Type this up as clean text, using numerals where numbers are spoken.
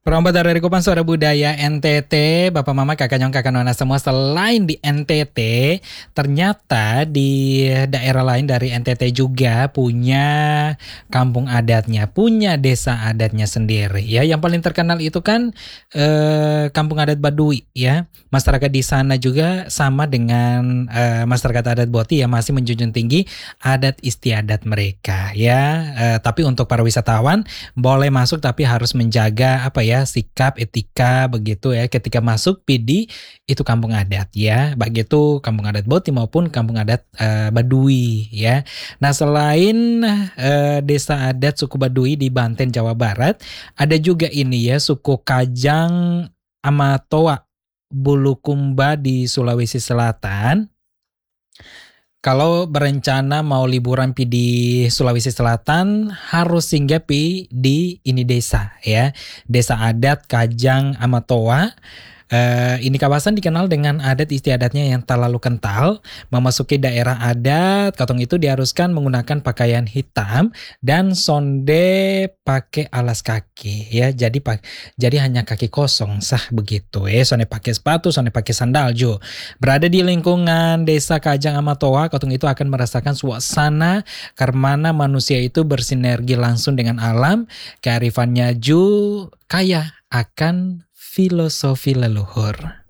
Perombat dari Kupang Suara Budaya NTT, Bapak Mama, Kakak Nyong, Kakak Nona semua, selain di NTT, ternyata di daerah lain dari NTT juga punya kampung adatnya, punya desa adatnya sendiri. Ya, yang paling terkenal itu kan kampung adat Baduy ya. Masyarakat di sana juga sama dengan masyarakat adat Boti ya, masih menjunjung tinggi adat istiadat mereka ya. Tapi untuk para wisatawan boleh masuk tapi harus menjaga sikap etika begitu ya ketika masuk PD itu kampung adat ya, baik itu kampung adat Boti maupun kampung adat Baduy ya. Nah, selain desa adat suku Baduy di Banten Jawa Barat, ada juga ini ya suku Kajang Amatoa Bulukumba di Sulawesi Selatan. Kalau berencana mau liburan di Sulawesi Selatan harus singgah di ini desa ya. Desa adat Kajang Amatoa. Ini kawasan dikenal dengan adat istiadatnya yang terlalu kental. Memasuki daerah adat, katong itu diharuskan menggunakan pakaian hitam dan sonde pakai alas kaki ya. Jadi hanya kaki kosong sah begitu ya. Sonde pakai sepatu, sonde pakai sandal jo. Berada di lingkungan desa Kajang Amatoa, katong itu akan merasakan suasana karena manusia itu bersinergi langsung dengan alam. Kearifannya ju kaya akan filosofi leluhur.